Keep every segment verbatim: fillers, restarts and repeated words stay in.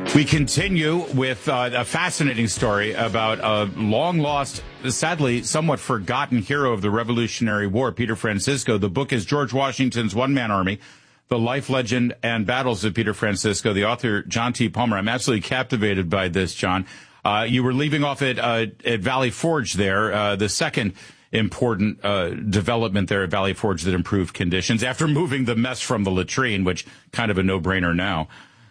We continue with uh, a fascinating story about a long-lost, sadly somewhat forgotten hero of the Revolutionary War, Peter Francisco. The book is George Washington's One-Man Army, The Life, Legend, and Battles of Peter Francisco. The author, John T. Palmer. I'm absolutely captivated by this, John. Uh, you were leaving off at, uh, at Valley Forge there, uh, the second important uh, development there at Valley Forge that improved conditions after moving the mess from the latrine, which kind of a no-brainer now.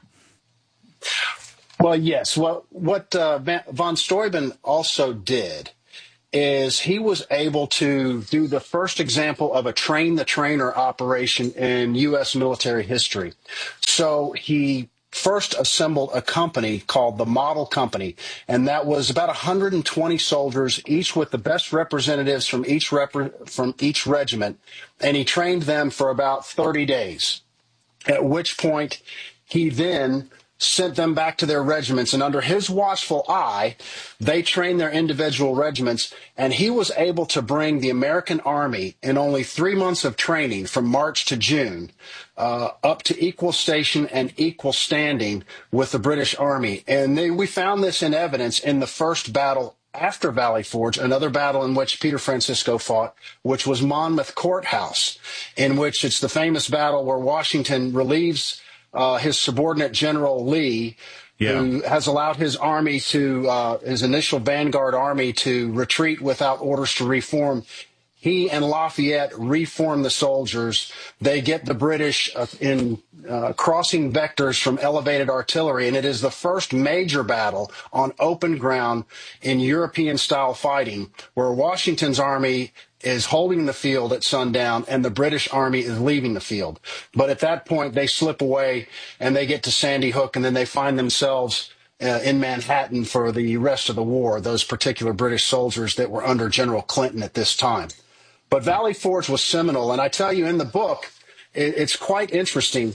Well, yes. Well, what uh, von Steuben also did is he was able to do the first example of a train-the-trainer operation in U S military history. So he first assembled a company called the Model Company, and that was about one hundred twenty soldiers, each with the best representatives from each rep- from each regiment, and he trained them for about thirty days, at which point he then sent them back to their regiments, and under his watchful eye, they trained their individual regiments, and he was able to bring the American Army in only three months of training from March to June uh, up to equal station and equal standing with the British Army. And they, we found this in evidence in the first battle after Valley Forge, another battle in which Peter Francisco fought, which was Monmouth Courthouse, in which it's the famous battle where Washington relieves Uh, his subordinate General Lee, yeah. who has allowed his army to, uh, his initial vanguard army to retreat without orders to reform. He and Lafayette reform the soldiers. They get the British uh, in uh, crossing vectors from elevated artillery, and it is the first major battle on open ground in European-style fighting where Washington's army is holding the field at sundown and the British Army is leaving the field. But at that point, they slip away and they get to Sandy Hook, and then they find themselves uh, in Manhattan for the rest of the war, those particular British soldiers that were under General Clinton at this time. But Valley Forge was seminal, and I tell you, in the book, it, it's quite interesting.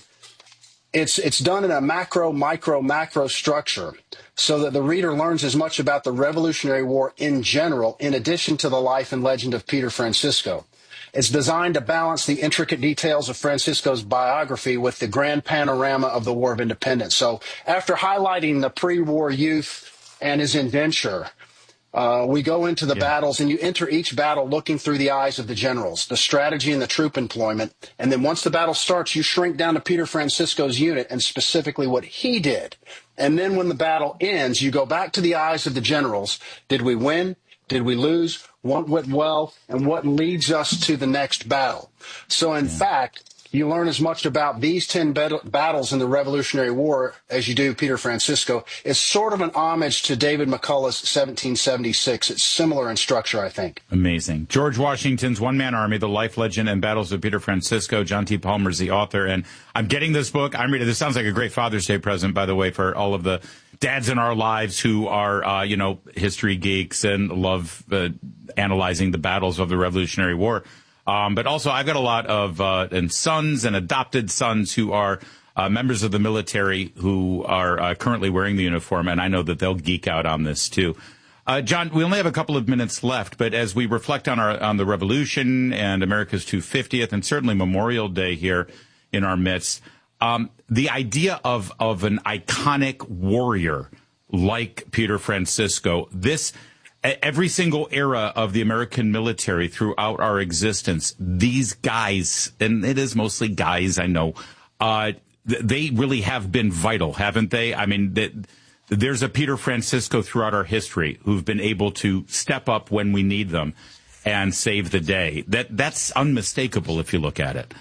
It's it's done in a macro, micro, macro structure so that the reader learns as much about the Revolutionary War in general, in addition to the life and legend of Peter Francisco. It's designed to balance the intricate details of Francisco's biography with the grand panorama of the War of Independence. So after highlighting the pre-war youth and his indenture, Uh, we go into the yeah. battles, and you enter each battle looking through the eyes of the generals, the strategy and the troop employment. And then once the battle starts, you shrink down to Peter Francisco's unit and specifically what he did. And then when the battle ends, you go back to the eyes of the generals. Did we win? Did we lose? What went well? And what leads us to the next battle? So, in yeah. fact, you learn as much about these ten bat- battles in the Revolutionary War as you do Peter Francisco. It's sort of an homage to David McCullough's seventeen seventy-six. It's similar in structure, I think. Amazing. George Washington's One-Man Army, The Life, Legend, and Battles of Peter Francisco. John T. Palmer is the author, and I'm getting this book. I'm reading. This sounds like a great Father's Day present, by the way, for all of the dads in our lives who are, uh, you know, history geeks and love uh, analyzing the battles of the Revolutionary War. Um, but also, I've got a lot of uh, and sons and adopted sons who are uh, members of the military who are uh, currently wearing the uniform, and I know that they'll geek out on this too. Uh, John, we only have a couple of minutes left, but as we reflect on our on the Revolution and America's two hundred fiftieth, and certainly Memorial Day here in our midst, um, the idea of of an iconic warrior like Peter Francisco, this. Every single era of the American military throughout our existence, these guys, and it is mostly guys, I know, uh, they really have been vital, haven't they? I mean, that, there's a Peter Francisco throughout our history who've been able to step up when we need them and save the day. That that's unmistakable if you look at it.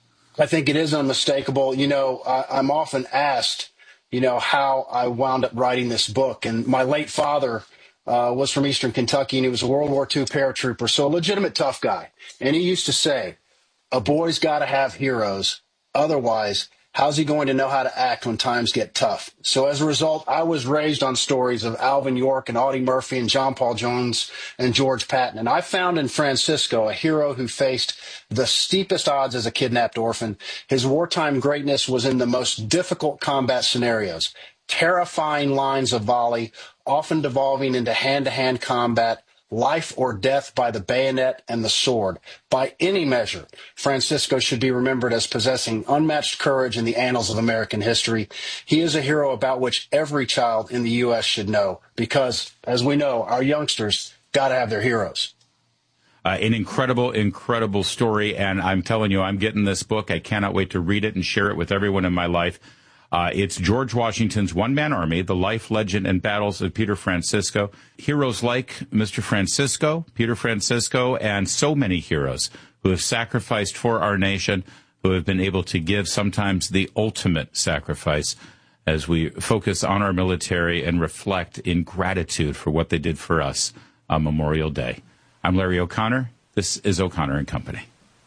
I think it is unmistakable. You know, I, I'm often asked, you know, how I wound up writing this book. And my late father Uh, was from Eastern Kentucky, and he was a World War Two paratrooper, so a legitimate tough guy. And he used to say, a boy's got to have heroes. Otherwise, how's he going to know how to act when times get tough? So as a result, I was raised on stories of Alvin York and Audie Murphy and John Paul Jones and George Patton. And I found in Francisco a hero who faced the steepest odds as a kidnapped orphan. His wartime greatness was in the most difficult combat scenarios. Terrifying lines of volley, often devolving into hand-to-hand combat, life or death by the bayonet and the sword. By any measure, Francisco should be remembered as possessing unmatched courage in the annals of American history. He is a hero about which every child in the U S should know, because, as we know, our youngsters got to have their heroes. Uh, an incredible, incredible story, and I'm telling you, I'm getting this book. I cannot wait to read it and share it with everyone in my life. Uh, it's George Washington's One-Man Army, The Life, Legend, and Battles of Peter Francisco. Heroes like Mister Francisco, Peter Francisco, and so many heroes who have sacrificed for our nation, who have been able to give sometimes the ultimate sacrifice as we focus on our military and reflect in gratitude for what they did for us on Memorial Day. I'm Larry O'Connor. This is O'Connor and Company.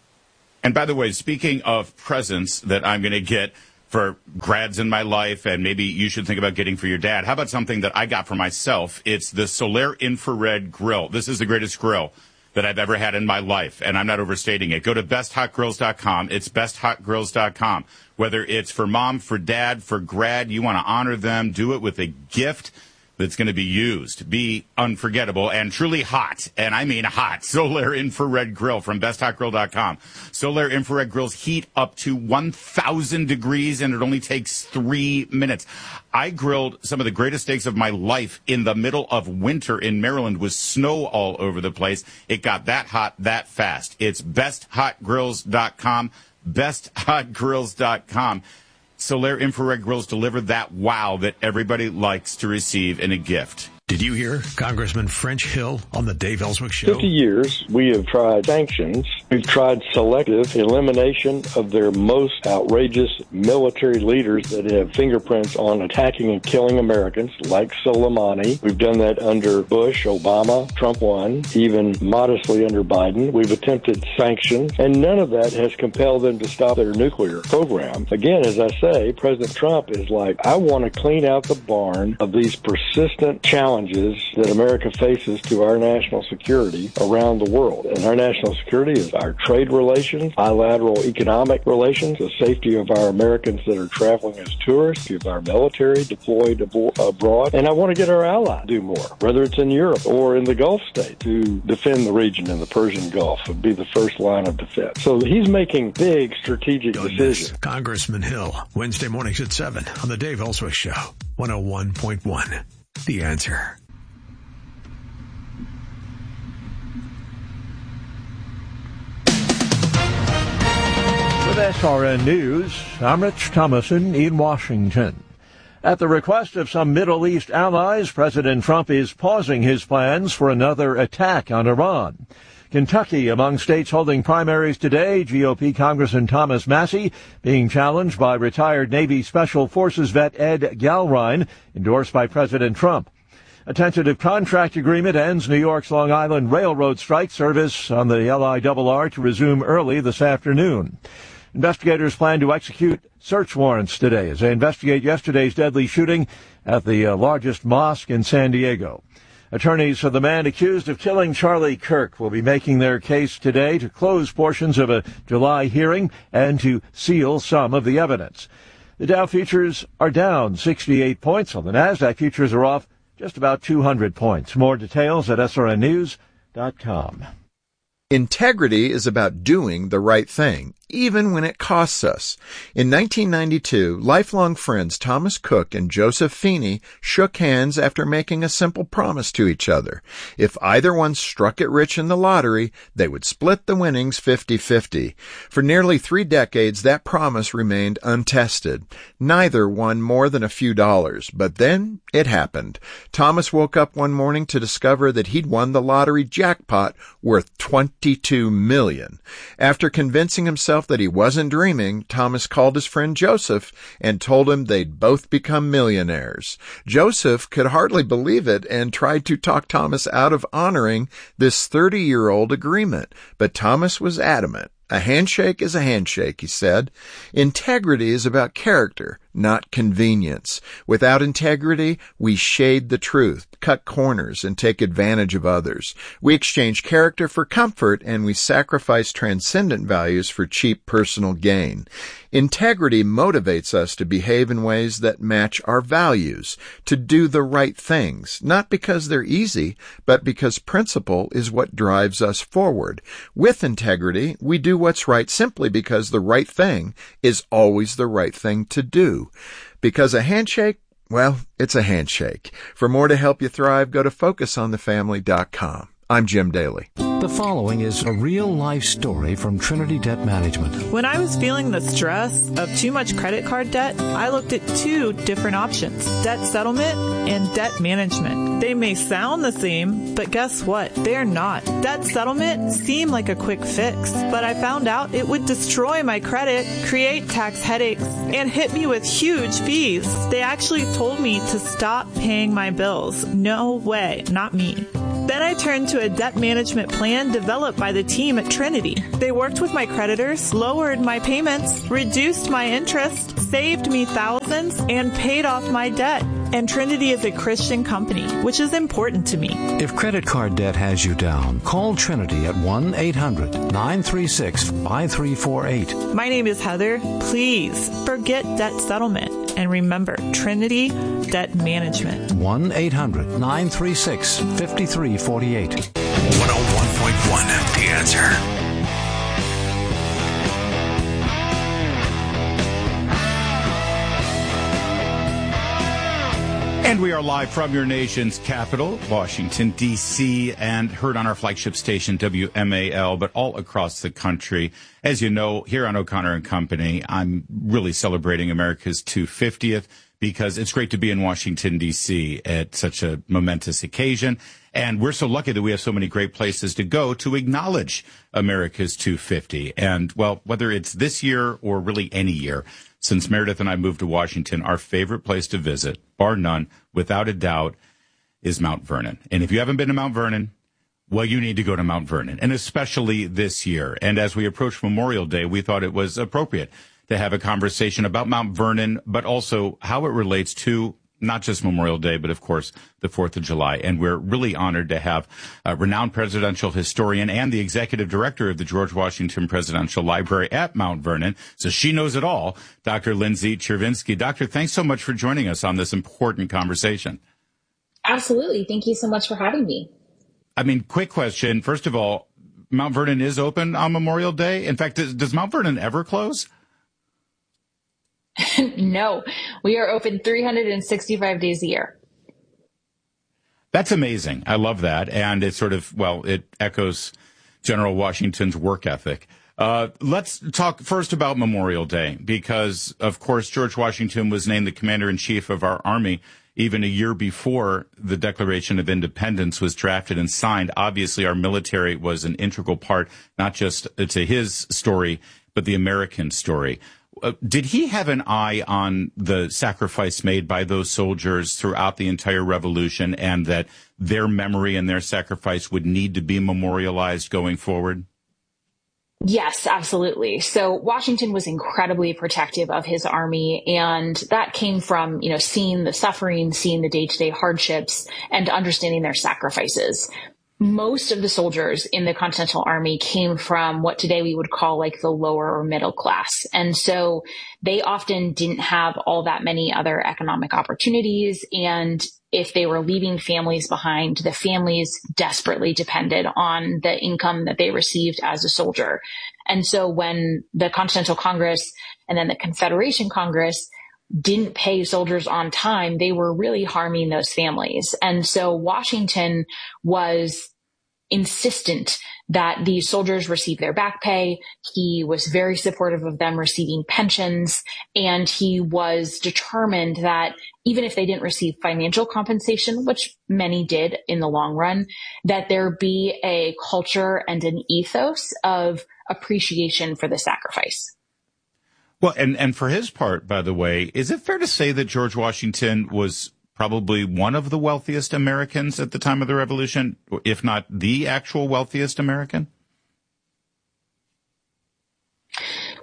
And by the way, speaking of presents that I'm going to get for grads in my life, and maybe you should think about getting for your dad, how about something that I got for myself? It's the Solaire Infrared Grill. This is the greatest grill that I've ever had in my life, and I'm not overstating it. Go to best hot grills dot com. It's best hot grills dot com. Whether it's for mom, for dad, for grad, you want to honor them, do it with a gift that's going to be used, be unforgettable, and truly hot. And I mean hot. Solaire Infrared Grill from best hot grill dot com. Solaire Infrared Grills heat up to one thousand degrees, and it only takes three minutes. I grilled some of the greatest steaks of my life in the middle of winter in Maryland with snow all over the place. It got that hot that fast. It's best hot grills dot com, best hot grills dot com. Solaire Infrared Grills deliver that wow that everybody likes to receive in a gift. Did you hear Congressman French Hill on the Dave Ellswick Show? fifty years, we have tried sanctions. We've tried selective elimination of their most outrageous military leaders that have fingerprints on attacking and killing Americans, like Soleimani. We've done that under Bush, Obama, Trump one, even modestly under Biden. We've attempted sanctions, and none of that has compelled them to stop their nuclear program. Again, as I say, President Trump is like, I want to clean out the barn of these persistent challenges that America faces to our national security around the world. And our national security is our trade relations, bilateral economic relations, the safety of our Americans that are traveling as tourists, of our military deployed abroad. And I want to get our allies to do more, whether it's in Europe or in the Gulf states, to defend the region in the Persian Gulf and be the first line of defense. So he's making big strategic Goodness. decisions. Congressman Hill, Wednesday mornings at seven on the Dave Ellswick Show, one oh one point one. The Answer. With S R N News, I'm Rich Thomason in Washington. At the request of some Middle East allies, President Trump is pausing his plans for another attack on Iran. Kentucky among states holding primaries today, G O P Congressman Thomas Massie being challenged by retired Navy Special Forces vet Ed Galrine, endorsed by President Trump. A tentative contract agreement ends New York's Long Island Railroad strike service on the L I R R to resume early this afternoon. Investigators plan to execute search warrants today as they investigate yesterday's deadly shooting at the uh, largest mosque in San Diego. Attorneys for the man accused of killing Charlie Kirk will be making their case today to close portions of a July hearing and to seal some of the evidence. The Dow futures are down sixty-eight points, while the NASDAQ futures are off just about two hundred points. More details at S R N news dot com. Integrity is about doing the right thing, even when it costs us. In nineteen ninety-two, lifelong friends Thomas Cook and Joseph Feeney shook hands after making a simple promise to each other. If either one struck it rich in the lottery, they would split the winnings fifty-fifty. For nearly three decades, that promise remained untested. Neither won more than a few dollars, but then it happened. Thomas woke up one morning to discover that he'd won the lottery jackpot worth twenty-two million dollars. After convincing himself that he wasn't dreaming, Thomas called his friend Joseph and told him they'd both become millionaires. Joseph could hardly believe it and tried to talk Thomas out of honoring this thirty-year-old agreement, but Thomas was adamant. A handshake is a handshake, he said. Integrity is about character, not convenience. Without integrity, we shade the truth, cut corners, and take advantage of others. We exchange character for comfort, and we sacrifice transcendent values for cheap personal gain. Integrity motivates us to behave in ways that match our values, to do the right things, not because they're easy, but because principle is what drives us forward. With integrity, we do what's right simply because the right thing is always the right thing to do. Because a handshake, well, it's a handshake. For more to help you thrive, go to focus on the family dot com. I'm Jim Daly. The following is a real-life story from Trinity Debt Management. When I was feeling the stress of too much credit card debt, I looked at two different options, debt settlement and debt management. They may sound the same, but guess what? They're not. Debt settlement seemed like a quick fix, but I found out it would destroy my credit, create tax headaches, and hit me with huge fees. They actually told me to stop paying my bills. No way, not me. Then I turned to a debt management plan developed by the team at Trinity. They worked with my creditors, lowered my payments, reduced my interest, saved me thousands, and paid off my debt. And Trinity is a Christian company, which is important to me. If credit card debt has you down, call Trinity at one eight hundred nine three six five three four eight. My name is Heather. Please forget debt settlement. And remember, Trinity Debt Management. one eight hundred nine three six five three four eight. one oh one point one, The Answer. And we are live from your nation's capital, Washington, D C, and heard on our flagship station, W M A L, but all across the country. As you know, here on O'Connor and Company, I'm really celebrating America's two hundred fiftieth because it's great to be in Washington, D C at such a momentous occasion. And we're so lucky that we have so many great places to go to acknowledge America's two hundred fifty. And, well, whether it's this year or really any year, since Meredith and I moved to Washington, our favorite place to visit, bar none, without a doubt, is Mount Vernon. And if you haven't been to Mount Vernon, well, you need to go to Mount Vernon, and especially this year. And as we approach Memorial Day, we thought it was appropriate to have a conversation about Mount Vernon, but also how it relates to not just Memorial Day, but of course, the fourth of July. And we're really honored to have a renowned presidential historian and the executive director of the George Washington Presidential Library at Mount Vernon. So she knows it all, Doctor Lindsay Chervinsky. Doctor, thanks so much for joining us on this important conversation. Absolutely. Thank you so much for having me. I mean, quick question. First of all, Mount Vernon is open on Memorial Day. In fact, does, does Mount Vernon ever close? No, we are open three hundred sixty-five days a year. That's amazing. I love that. And it sort of, well, it echoes General Washington's work ethic. Uh, let's talk first about Memorial Day, because, of course, George Washington was named the commander-in-chief of our Army even a year before the Declaration of Independence was drafted and signed. Obviously, our military was an integral part, not just to his story, but the American story. Uh, did he have an eye on the sacrifice made by those soldiers throughout the entire revolution, and that their memory and their sacrifice would need to be memorialized going forward? Yes, absolutely. So Washington was incredibly protective of his army, and that came from, you know, seeing the suffering, seeing the day-to-day hardships, and understanding their sacrifices. Most of the soldiers in the Continental Army came from what today we would call like the lower or middle class. And so they often didn't have all that many other economic opportunities. And if they were leaving families behind, the families desperately depended on the income that they received as a soldier. And so when the Continental Congress and then the Confederation Congress didn't pay soldiers on time, they were really harming those families. And so Washington was insistent that these soldiers receive their back pay. He was very supportive of them receiving pensions, and he was determined that even if they didn't receive financial compensation, which many did in the long run, that there be a culture and an ethos of appreciation for the sacrifice. Well, and, and for his part, by the way, is it fair to say that George Washington was probably one of the wealthiest Americans at the time of the Revolution, if not the actual wealthiest American?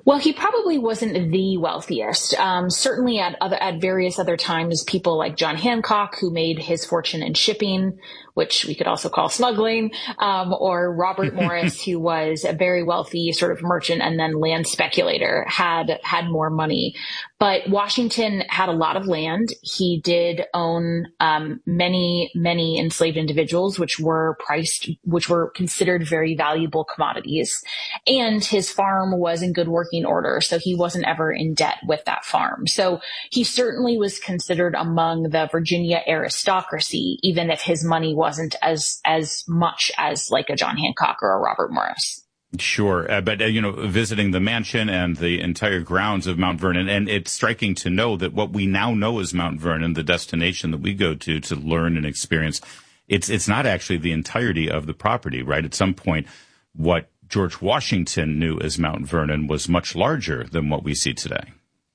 Well, he probably wasn't the wealthiest. Um, certainly at other, at various other times, people like John Hancock, who made his fortune in shipping, which we could also call smuggling, um, or Robert Morris, who was a very wealthy sort of merchant and then land speculator, had, had more money. But Washington had a lot of land. He did own, um, many, many enslaved individuals, which were priced, which were considered very valuable commodities. And his farm was in good working order, so he wasn't ever in debt with that farm. So he certainly was considered among the Virginia aristocracy, even if his money wasn't as as much as like a John Hancock or a Robert Morris. Sure, uh, but uh, you know, visiting the mansion and the entire grounds of Mount Vernon, and it's striking to know that what we now know as Mount Vernon, the destination that we go to to learn and experience, it's it's not actually the entirety of the property, right? At some point, what George Washington knew as Mount Vernon was much larger than what we see today.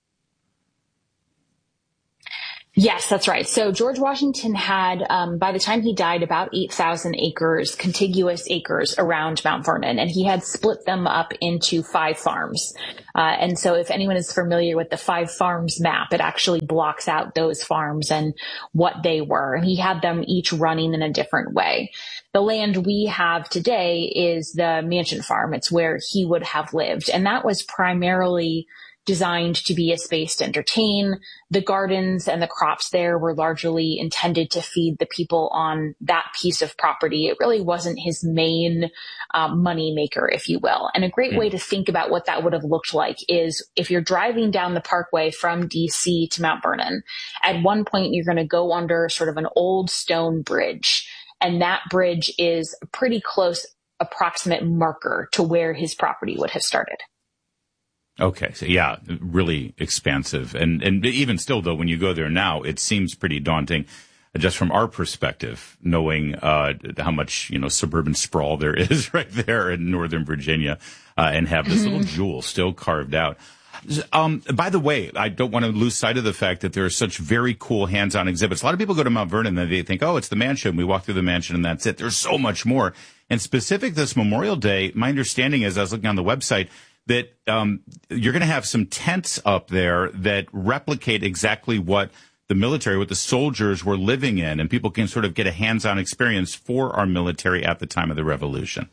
Yes, that's right. So George Washington had, um, by the time he died, about eight thousand acres, contiguous acres around Mount Vernon, and he had split them up into five farms. Uh, and so if anyone is familiar with the five farms map, it actually blocks out those farms and what they were. And he had them each running in a different way. The land we have today is the Mansion Farm. It's where he would have lived. And that was primarily designed to be a space to entertain. The gardens and the crops there were largely intended to feed the people on that piece of property. It really wasn't his main um, money maker, if you will. And a great mm. way to think about what that would have looked like is if you're driving down the parkway from D C to Mount Vernon, at one point you're going to go under sort of an old stone bridge. And that bridge is a pretty close approximate marker to where his property would have started. Okay. So yeah, really expansive. And, and even still though, when you go there now, it seems pretty daunting just from our perspective, knowing, uh, how much, you know, suburban sprawl there is right there in Northern Virginia, uh, and have this little jewel still carved out. Um, by the way, I don't want to lose sight of the fact that there are such very cool hands-on exhibits. A lot of people go to Mount Vernon and they think, oh, it's the mansion. We walk through the mansion and that's it. There's so much more. And specific this Memorial Day, my understanding is, I was looking on the website, that um, you're going to have some tents up there that replicate exactly what the military, what the soldiers were living in, and people can sort of get a hands-on experience for our military at the time of the Revolution.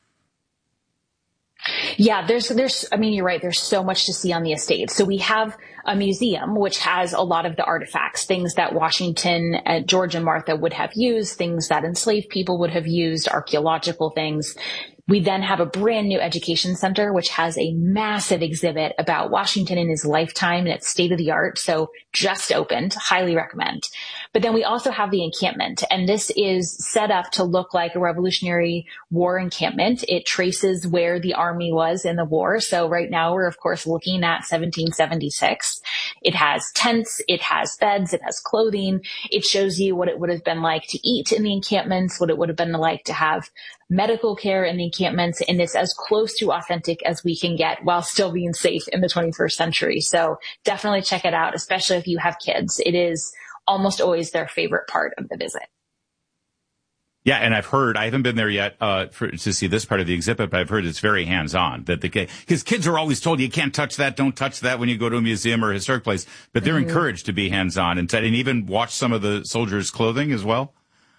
Yeah, there's, there's, I mean, you're right. There's so much to see on the estate. So we have a museum, which has a lot of the artifacts, things that Washington, uh, George and Martha would have used, things that enslaved people would have used, archaeological things. We then have a brand new education center, which has a massive exhibit about Washington in his lifetime, and it's state of the art. So just opened, highly recommend. But then we also have the encampment, and this is set up to look like a Revolutionary War encampment. It traces where the army was in the war. So right now we're of course looking at seventeen seventy-six. It has tents, it has beds, it has clothing. It shows you what it would have been like to eat in the encampments, what it would have been like to have medical care in the encampments, and it's as close to authentic as we can get while still being safe in the twenty-first century. So definitely check it out, especially if you have kids. It is almost always their favorite part of the visit. Yeah, and I've heard, I haven't been there yet uh, for, to see this part of the exhibit, but I've heard it's very hands-on. That the because kids are always told you can't touch that, don't touch that when you go to a museum or a historic place, but they're mm-hmm. encouraged to be hands-on and, and even watch some of the soldiers' clothing as well.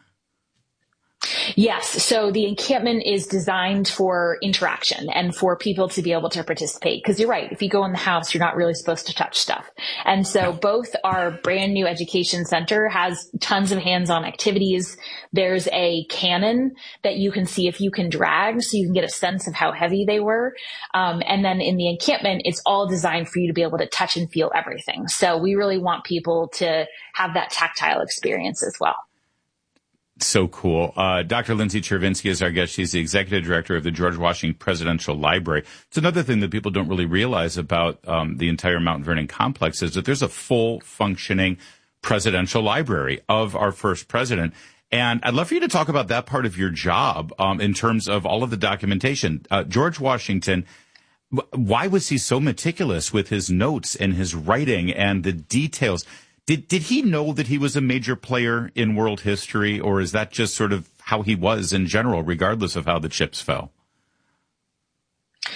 Yes. So the encampment is designed for interaction and for people to be able to participate. Because you're right. If you go in the house, you're not really supposed to touch stuff. And so both our brand new education center has tons of hands-on activities. There's a cannon that you can see if you can drag, so you can get a sense of how heavy they were. Um, and then in the encampment, it's all designed for you to be able to touch and feel everything. So we really want people to have that tactile experience as well. So cool. Uh, Doctor Lindsay Chervinsky is our guest. She's the executive director of the George Washington Presidential Library. It's another thing that people don't really realize about um, the entire Mount Vernon complex is that there's a full functioning presidential library of our first president. And I'd love for you to talk about that part of your job um, in terms of all of the documentation. Uh, George Washington, why was he so meticulous with his notes and his writing and the details? Did did he know that he was a major player in world history, or is that just sort of how he was in general, regardless of how the chips fell?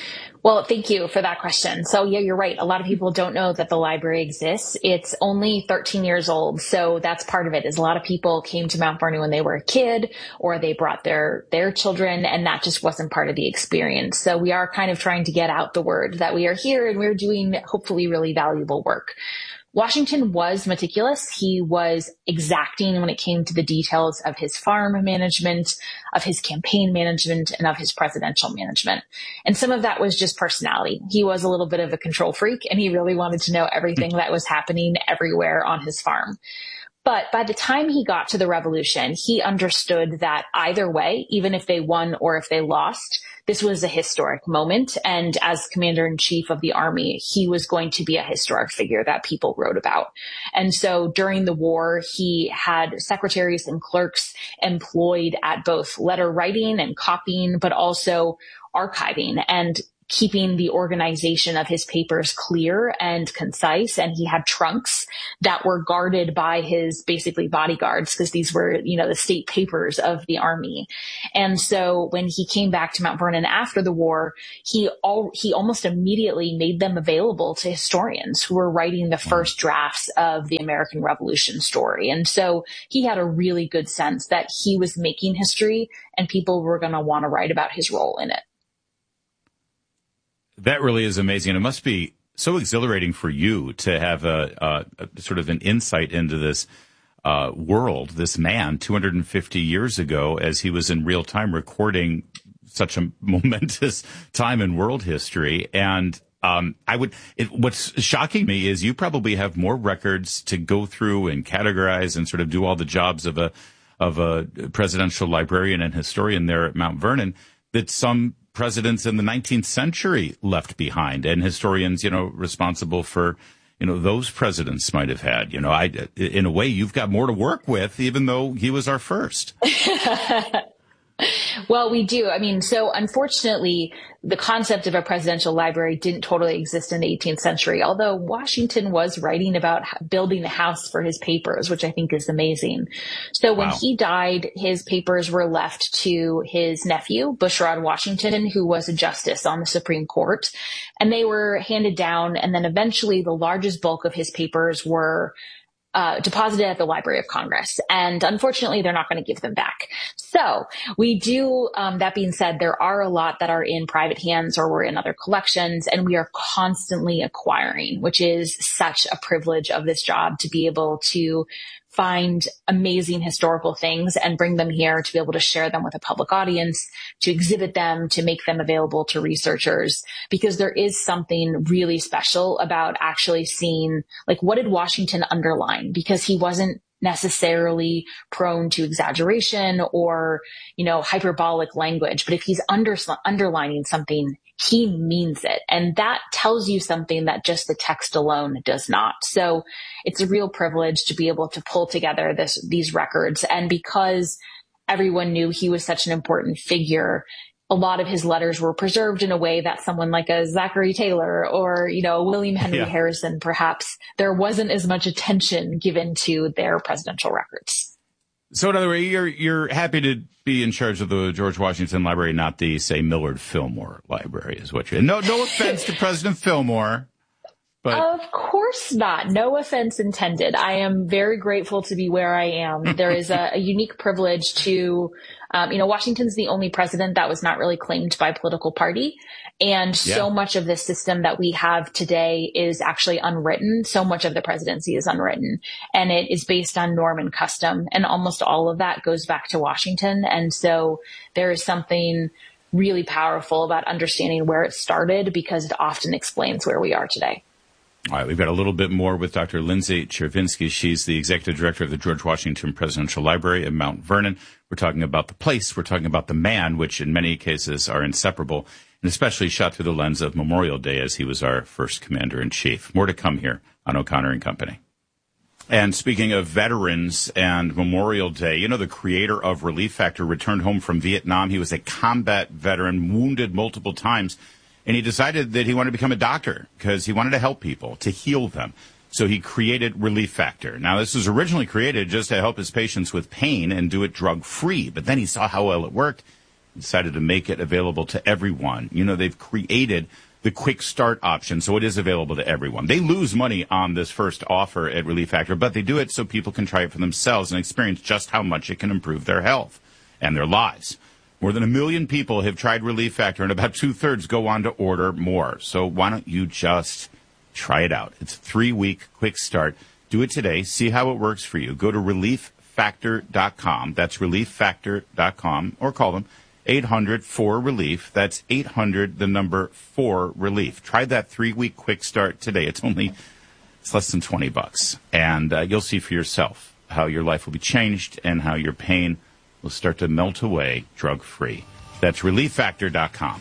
Well, thank you for that question. So yeah, you're right. A lot of people don't know that the library exists. It's only thirteen years old. So that's part of it, is a lot of people came to Mount Vernon when they were a kid, or they brought their, their children, and that just wasn't part of the experience. So we are kind of trying to get out the word that we are here and we're doing hopefully really valuable work. Washington was meticulous. He was exacting when it came to the details of his farm management, of his campaign management, and of his presidential management. And some of that was just personality. He was a little bit of a control freak, and he really wanted to know everything that was happening everywhere on his farm. But by the time he got to the revolution, he understood that either way, even if they won or if they lost, this was a historic moment. And as commander-in-chief of the army, he was going to be a historic figure that people wrote about. And so during the war, he had secretaries and clerks employed at both letter writing and copying, but also archiving and keeping the organization of his papers clear and concise. And he had trunks that were guarded by his basically bodyguards, because these were, you know, the state papers of the army. And so when he came back to Mount Vernon after the war, he all, he almost immediately made them available to historians who were writing the first drafts of the American Revolution story. And so he had a really good sense that he was making history and people were going to want to write about his role in it. That really is amazing. And it must be so exhilarating for you to have a, a, a sort of an insight into this uh, world, this man two hundred fifty years ago, as he was in real time recording such a momentous time in world history. And um, I would, it, what's shocking me is you probably have more records to go through and categorize and sort of do all the jobs of a, of a presidential librarian and historian there at Mount Vernon that some presidents in the nineteenth century left behind, and historians, you know, responsible for, you know, those presidents might have had. You know, I, in a way, you've got more to work with, even though he was our first. Well, we do. I mean, so unfortunately, the concept of a presidential library didn't totally exist in the eighteenth century, although Washington was writing about building a house for his papers, which I think is amazing. So when Wow. he died, his papers were left to his nephew, Bushrod Washington, who was a justice on the Supreme Court, and they were handed down. And then eventually the largest bulk of his papers were Uh, deposited at the Library of Congress. And unfortunately, they're not going to give them back. So we do, um, that being said, there are a lot that are in private hands or were in other collections, and we are constantly acquiring, which is such a privilege of this job, to be able to find amazing historical things and bring them here to be able to share them with a public audience, to exhibit them, to make them available to researchers, because there is something really special about actually seeing, like, what did Washington underline? Because he wasn't necessarily prone to exaggeration or, you know, hyperbolic language. But if he's under, underlining something, he means it. And that tells you something that just the text alone does not. So it's a real privilege to be able to pull together this, these records. And because everyone knew he was such an important figure, a lot of his letters were preserved in a way that someone like a Zachary Taylor or, you know, William Henry Yeah. Harrison, perhaps there wasn't as much attention given to their presidential records. So in other words, you're, you're happy to be in charge of the George Washington Library, not the, say, Millard Fillmore Library is what you're, no, no offense to President Fillmore, but. Of course not. No offense intended. I am very grateful to be where I am. There is a, a unique privilege to, um, you know, Washington's the only president that was not really claimed by a political party. And Yeah. so much of the system that we have today is actually unwritten. So much of the presidency is unwritten, and it is based on norm and custom. And almost all of that goes back to Washington. And so there is something really powerful about understanding where it started, because it often explains where we are today. All right, we've got a little bit more with Doctor Lindsay Chervinsky. She's the executive director of the George Washington Presidential Library at Mount Vernon. We're talking about the place. We're talking about the man, which in many cases are inseparable, and especially shot through the lens of Memorial Day, as he was our first commander-in-chief. More to come here on O'Connor and Company. And speaking of veterans and Memorial Day, you know, the creator of Relief Factor returned home from Vietnam. He was a combat veteran, wounded multiple times, and he decided that he wanted to become a doctor because he wanted to help people, to heal them. So he created Relief Factor. Now, this was originally created just to help his patients with pain and do it drug-free, but then he saw how well it worked. Decided to make it available to everyone. You know, they've created the the quick start option, so it is available to everyone. They lose money on this first offer at Relief Factor, but they do it so people can try it for themselves and experience just how much it can improve their health and their lives. More than a million people have tried Relief Factor, and about two-thirds go on to order more. So why don't you just try it out? It's a three-week quick start. Do it today. See how it works for you. Go to relief factor dot com. That's relief factor dot com, or call them eight hundred four relief. That's eight hundred, the number four relief. Try that three-week quick start today. It's only it's less than twenty bucks, and uh, you'll see for yourself how your life will be changed and how your pain will start to melt away drug-free. That's relief factor dot com.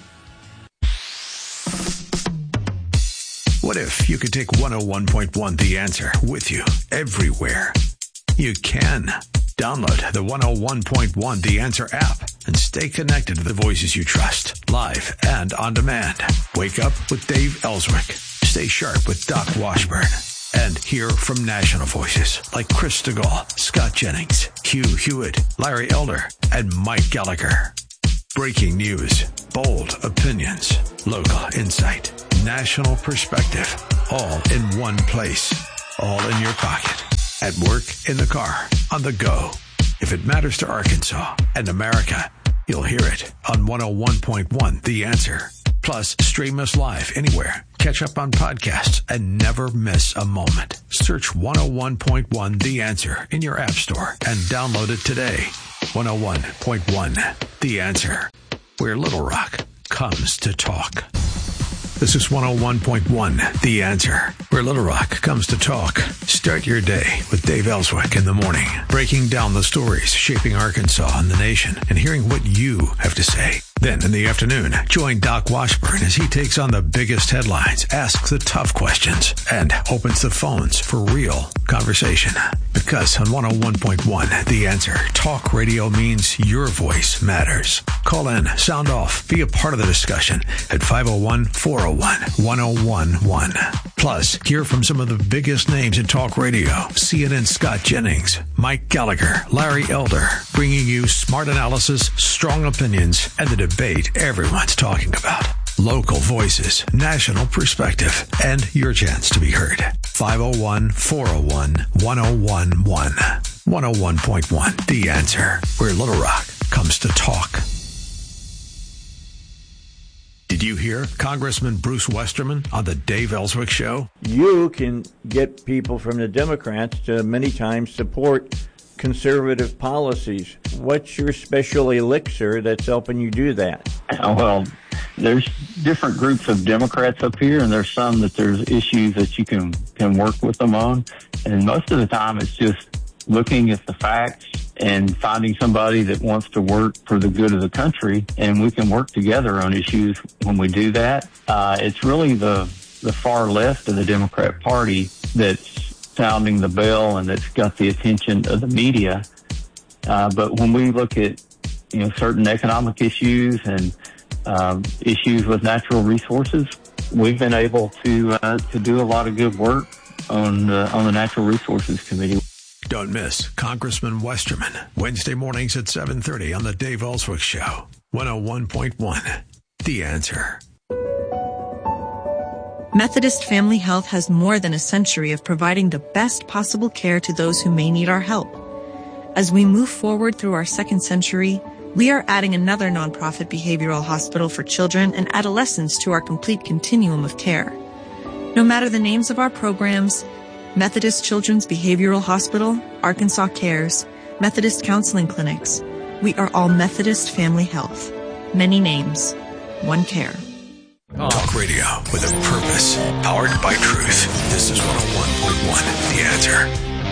What if you could take one oh one point one The Answer with you everywhere? You can. Download the one oh one point one The Answer app and stay connected to the voices you trust, live and on demand. Wake up with Dave Ellswick. Stay sharp with Doc Washburn. And hear from national voices like Chris DeGaulle, Scott Jennings, Hugh Hewitt, Larry Elder, and Mike Gallagher. Breaking news, bold opinions, local insight, national perspective, all in one place, all in your pocket, at work, in the car, on the go. If it matters to Arkansas and America, you'll hear it on one oh one point one The Answer. Plus, stream us live anywhere. Catch up on podcasts and never miss a moment. Search one oh one point one The Answer in your app store and download it today. one oh one point one The Answer, where Little Rock comes to talk. This is one oh one point one The Answer, where Little Rock comes to talk. Start your day with Dave Ellswick in the morning, breaking down the stories shaping Arkansas and the nation and hearing what you have to say. Then in the afternoon, join Doc Washburn as he takes on the biggest headlines, asks the tough questions, and opens the phones for real conversation. Because on one oh one point one The Answer, talk radio means your voice matters. Call in, sound off, be a part of the discussion at five oh one, four oh one, one oh one one. Plus, hear from some of the biggest names in talk radio. C N N's Scott Jennings, Mike Gallagher, Larry Elder, bringing you smart analysis, strong opinions, and the debate everyone's talking about. Local voices, national perspective, and your chance to be heard. five oh one, four oh one, one oh one one. one oh one point one The Answer, where Little Rock comes to talk. Did you hear Congressman Bruce Westerman on the Dave Ellswick Show? You can get people from the Democrats to many times support conservative policies. What's your special elixir that's helping you do that? Well, there's different groups of Democrats up here, and there's some that there's issues that you can, can work with them on. And most of the time it's just looking at the facts and finding somebody that wants to work for the good of the country, and we can work together on issues when we do that. Uh, it's really the, the far left of the Democrat Party that's sounding the bell and that's got the attention of the media. Uh, but when we look at, you know, certain economic issues and um, issues with natural resources, we've been able to uh, to do a lot of good work on uh, on the Natural Resources Committee. Don't miss Congressman Westerman, Wednesday mornings at seven thirty on the Dave Ellswick Show. one oh one point one The Answer. Methodist Family Health has more than a century of providing the best possible care to those who may need our help. As we move forward through our second century, we are adding another nonprofit behavioral hospital for children and adolescents to our complete continuum of care. No matter the names of our programs, Methodist Children's Behavioral Hospital, Arkansas Cares, Methodist Counseling Clinics, we are all Methodist Family Health. Many names, one care. Talk radio with a purpose, powered by truth. This is one oh one point one The Answer.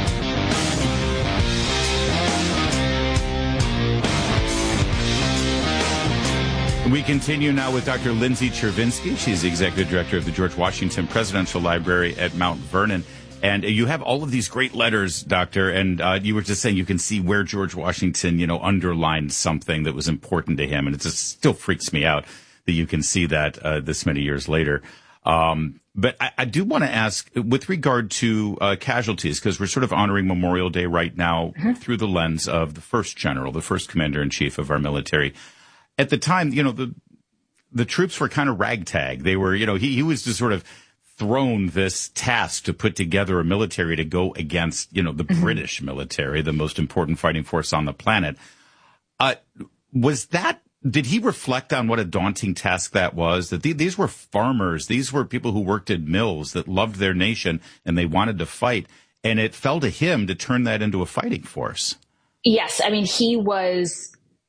We continue now with Doctor Lindsay Chervinsky. She's the executive director of the George Washington Presidential Library at Mount Vernon. And you have all of these great letters, Doctor, and uh, you were just saying you can see where George Washington, you know, underlined something that was important to him. And it just still freaks me out that you can see that uh, this many years later. Um, but I, I do want to ask, with regard to uh, casualties, because we're sort of honoring Memorial Day right now mm-hmm. through the lens of the first general, the first commander-in-chief of our military. At the time, you know, the the troops were kind of ragtag. They were, you know, he, he was just sort of thrown this task to put together a military to go against, you know, the mm-hmm. British military, the most important fighting force on the planet. Uh, was that, did he reflect on what a daunting task that was? That th- these were farmers. These were people who worked at mills that loved their nation and they wanted to fight. And it fell to him to turn that into a fighting force. Yes. I mean, he was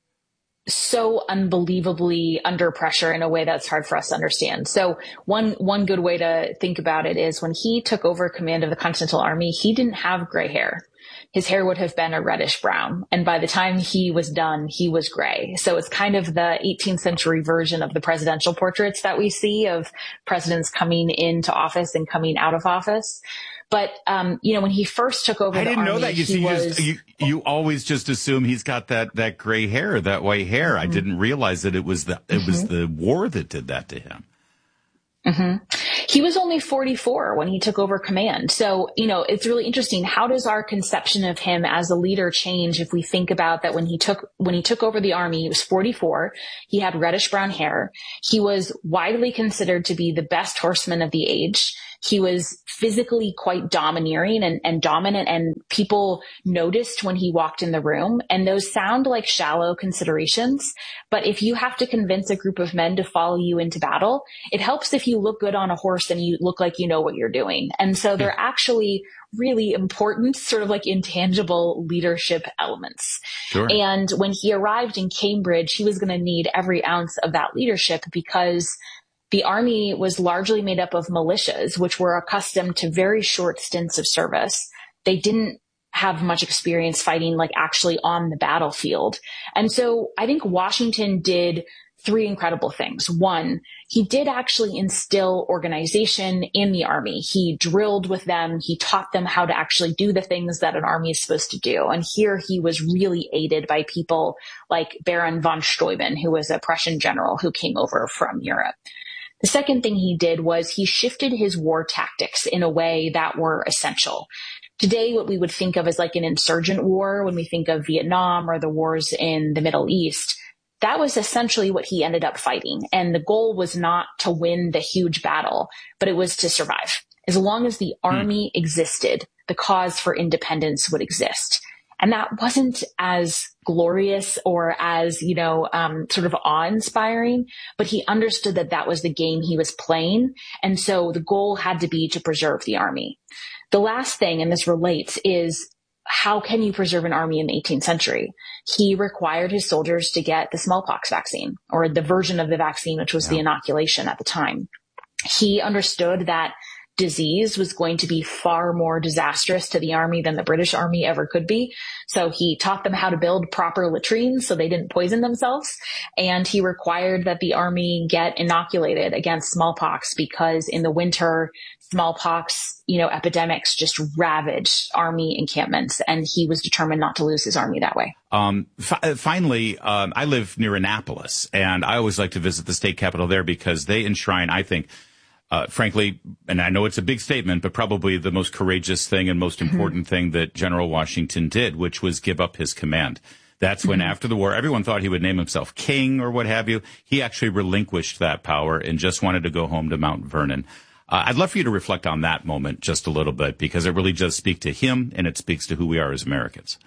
so unbelievably under pressure in a way that's hard for us to understand. So one, one good way to think about it is when he took over command of the Continental Army, he didn't have gray hair. His hair would have been a reddish brown. And by the time he was done, he was gray. So it's kind of the eighteenth century version of the presidential portraits that we see of presidents coming into office and coming out of office. But, um, you know, when he first took over I the didn't army, know that. You see, was, just, you, you always just assume he's got that, that gray hair, that white hair. Mm-hmm. I didn't realize that it was the, it mm-hmm. was the war that did that to him. Mm-hmm. He was only forty-four when he took over command. So, you know, it's really interesting. How does our conception of him as a leader change if we think about that when he took, when he took over the army, he was forty-four. He had reddish brown hair. He was widely considered to be the best horseman of the age. He was physically quite domineering and, and dominant, and people noticed when he walked in the room. And those sound like shallow considerations. But if you have to convince a group of men to follow you into battle, it helps if you look good on a horse and you look like you know what you're doing. And so they're actually really important, sort of like intangible leadership elements. Sure. And when he arrived in Cambridge, he was going to need every ounce of that leadership because the army was largely made up of militias, which were accustomed to very short stints of service. They didn't have much experience fighting like actually on the battlefield. And so I think Washington did three incredible things. One, he did actually instill organization in the army. He drilled with them. He taught them how to actually do the things that an army is supposed to do. And here he was really aided by people like Baron von Steuben, who was a Prussian general who came over from Europe. The second thing he did was he shifted his war tactics in a way that were essential. Today, what we would think of as like an insurgent war, when we think of Vietnam or the wars in the Middle East, that was essentially what he ended up fighting. And the goal was not to win the huge battle, but it was to survive. As long as the army mm. existed, the cause for independence would exist. And that wasn't as glorious or as, you know, um, sort of awe-inspiring, but he understood that that was the game he was playing. And so the goal had to be to preserve the army. The last thing, and this relates, is how can you preserve an army in the eighteenth century? He required his soldiers to get the smallpox vaccine, or the version of the vaccine, which was yeah. the inoculation at the time. He understood that disease was going to be far more disastrous to the army than the British army ever could be. So he taught them how to build proper latrines so they didn't poison themselves. And he required that the army get inoculated against smallpox because in the winter, smallpox, you know, epidemics just ravaged army encampments. And he was determined not to lose his army that way. Um, fi- finally, um, I live near Annapolis, and I always like to visit the state capitol there because they enshrine, I think, Uh, frankly, and I know it's a big statement, but probably the most courageous thing and most important mm-hmm. thing that General Washington did, which was give up his command. That's mm-hmm. when after the war, everyone thought he would name himself king or what have you. He actually relinquished that power and just wanted to go home to Mount Vernon. Uh, I'd love for you to reflect on that moment just a little bit because it really does speak to him and it speaks to who we are as Americans.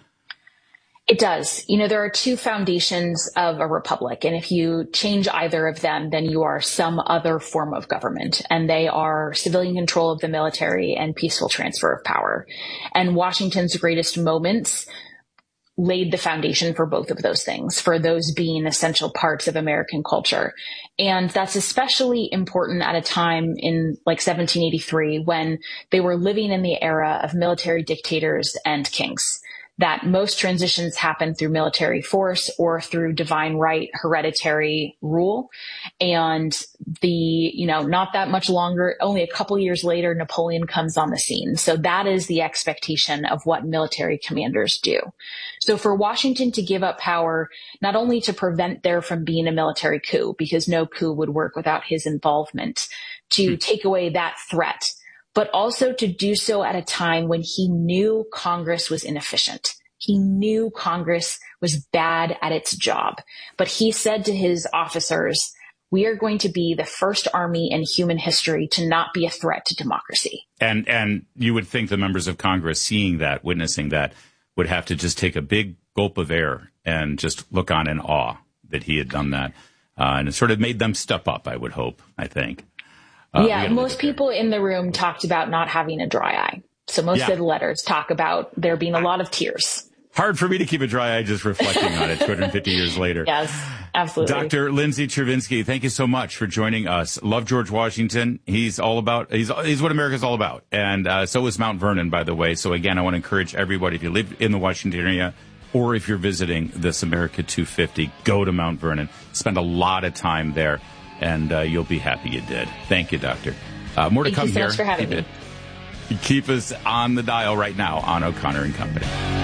It does. You know, there are two foundations of a republic, and if you change either of them, then you are some other form of government, and they are civilian control of the military and peaceful transfer of power. And Washington's greatest moments laid the foundation for both of those things, for those being essential parts of American culture. And that's especially important at a time in like seventeen eighty-three when they were living in the era of military dictators and kings. That most transitions happen through military force or through divine right, hereditary rule. And the, you know, not that much longer, only a couple years later, Napoleon comes on the scene. So that is the expectation of what military commanders do. So for Washington to give up power, not only to prevent there from being a military coup, because no coup would work without his involvement, to take away that threat, but also to do so at a time when he knew Congress was inefficient. He knew Congress was bad at its job. But he said to his officers, we are going to be the first army in human history to not be a threat to democracy. And and you would think the members of Congress seeing that, witnessing that, would have to just take a big gulp of air and just look on in awe that he had done that. Uh, and it sort of made them step up, I would hope, I think. Uh, yeah, most people in the room talked about not having a dry eye. So most yeah. of the letters talk about there being a lot of tears. Hard for me to keep a dry eye just reflecting on it two hundred fifty years later. Yes, absolutely. Doctor Lindsay Chervinsky, thank you so much for joining us. Love George Washington. He's all about, he's, he's what America's all about. And uh, so is Mount Vernon, by the way. So again, I want to encourage everybody, if you live in the Washington area or if you're visiting this America two fifty, go to Mount Vernon. Spend a lot of time there, and uh, you'll be happy you did. Thank you, Doctor. Uh, more Thank to come you so here. much for having keep me. It, keep us on the dial right now on O'Connor and Company.